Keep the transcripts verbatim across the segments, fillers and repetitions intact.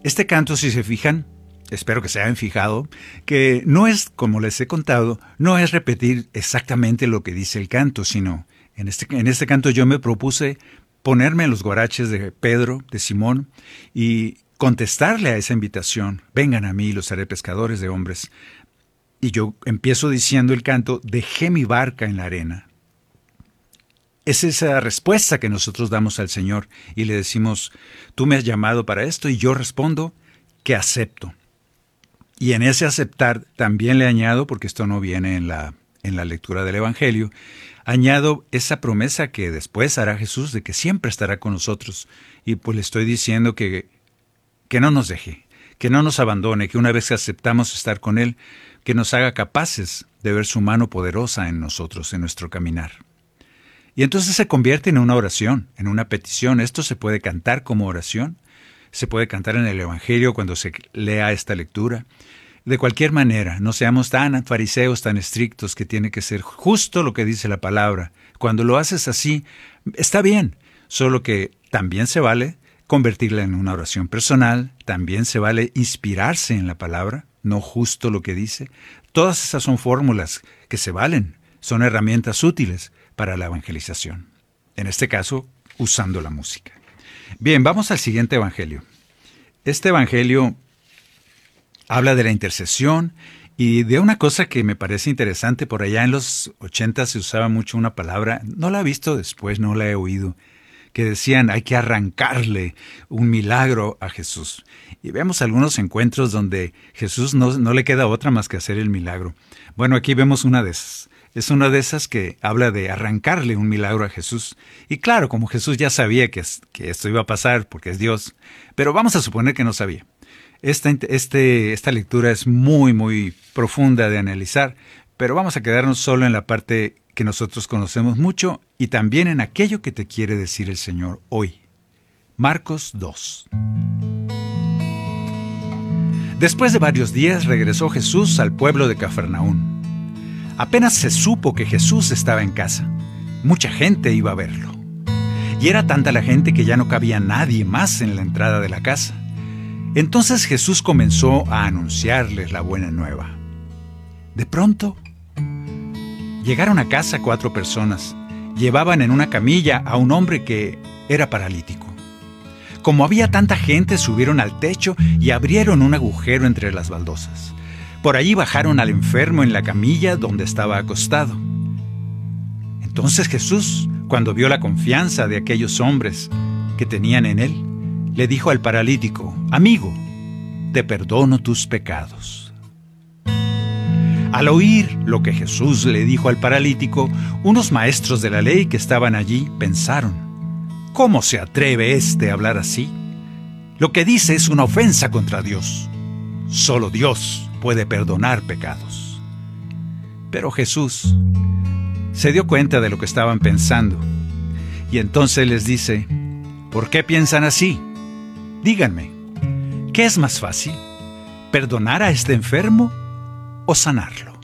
Este canto, si se fijan, espero que se hayan fijado, que no es, como les he contado, no es repetir exactamente lo que dice el canto, sino en este, en este canto yo me propuse ponerme en los guaraches de Pedro, de Simón, y contestarle a esa invitación: vengan a mí, los haré pescadores de hombres. Y yo empiezo diciendo el canto: dejé mi barca en la arena. Es esa respuesta que nosotros damos al Señor y le decimos: tú me has llamado para esto, y yo respondo que acepto. Y en ese aceptar también le añado, porque esto no viene en la, en la lectura del Evangelio, añado esa promesa que después hará Jesús de que siempre estará con nosotros. Y pues le estoy diciendo que, que no nos deje, que no nos abandone, que una vez que aceptamos estar con Él, que nos haga capaces de ver su mano poderosa en nosotros, en nuestro caminar. Y entonces se convierte en una oración, en una petición. Esto se puede cantar como oración, se puede cantar en el Evangelio cuando se lea esta lectura. De cualquier manera, no seamos tan fariseos, tan estrictos, que tiene que ser justo lo que dice la palabra. Cuando lo haces así, está bien, solo que también se vale convertirla en una oración personal, también se vale inspirarse en la palabra, no justo lo que dice. Todas esas son fórmulas que se valen, son herramientas útiles para la evangelización. En este caso, usando la música. Bien, vamos al siguiente evangelio. Este evangelio habla de la intercesión y de una cosa que me parece interesante. Por allá en los ochenta se usaba mucho una palabra, no la he visto después, no la he oído, que decían: hay que arrancarle un milagro a Jesús. Y vemos algunos encuentros donde Jesús no, no le queda otra más que hacer el milagro. Bueno, aquí vemos una de esas. Es una de esas que habla de arrancarle un milagro a Jesús. Y claro, como Jesús ya sabía que, que esto iba a pasar porque es Dios, pero vamos a suponer que no sabía. Esta, este, esta lectura es muy, muy profunda de analizar, pero vamos a quedarnos solo en la parte que nosotros conocemos mucho y también en aquello que te quiere decir el Señor hoy. Marcos dos. Después de varios días regresó Jesús al pueblo de Cafarnaún. Apenas se supo que Jesús estaba en casa, mucha gente iba a verlo. Y era tanta la gente que ya no cabía nadie más en la entrada de la casa. Entonces Jesús comenzó a anunciarles la buena nueva. De pronto, llegaron a casa cuatro personas. Llevaban en una camilla a un hombre que era paralítico. Como había tanta gente, subieron al techo y abrieron un agujero entre las baldosas. Por allí bajaron al enfermo en la camilla donde estaba acostado. Entonces Jesús, cuando vio la confianza de aquellos hombres que tenían en él, le dijo al paralítico: amigo, te perdono tus pecados. Al oír lo que Jesús le dijo al paralítico, unos maestros de la ley que estaban allí pensaron: ¿cómo se atreve éste a hablar así? Lo que dice es una ofensa contra Dios. Solo Dios puede perdonar pecados. Pero Jesús se dio cuenta de lo que estaban pensando y entonces les dice: ¿por qué piensan así? Díganme, ¿qué es más fácil? ¿Perdonar a este enfermo o sanarlo?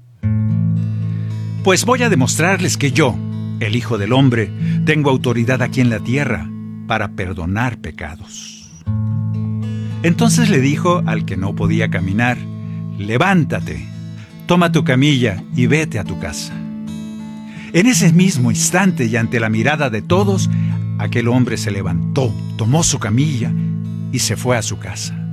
Pues voy a demostrarles que yo, el Hijo del Hombre, tengo autoridad aquí en la tierra para perdonar pecados. Entonces le dijo al que no podía caminar: levántate, toma tu camilla y vete a tu casa. En ese mismo instante y ante la mirada de todos, aquel hombre se levantó, tomó su camilla y se fue a su casa.